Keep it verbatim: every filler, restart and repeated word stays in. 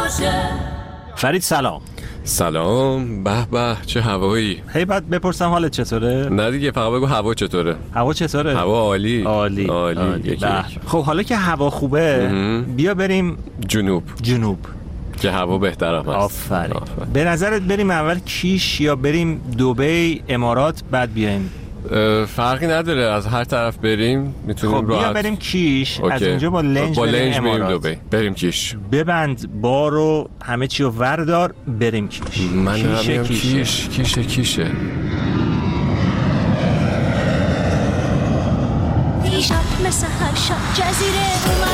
فرید سلام. سلام. به به چه هوایی. هی بعد بپرسم حالت چطوره؟ نه دیگه، فقط بگو هوا چطوره. هوا چطوره؟ هوا عالی عالی عالی, عالی. یکی بله. خب حالا که هوا خوبه اه. بیا بریم جنوب. جنوب که هوا بهتر هم هست. آفرین. به نظرت بریم اول کیش یا بریم دبی امارات بعد بیایم؟ فرقی نداره، از هر طرف بریم میتونیم. خب بیا بریم کیش. اوکی. از اونجا با لنج با لنج بریم امارات. دبی. بریم کیش. ببند بارو همه چی رو وردار بریم کیش. من کیشه کیش کیشه کیشه دیشب مثل هر شب جزیره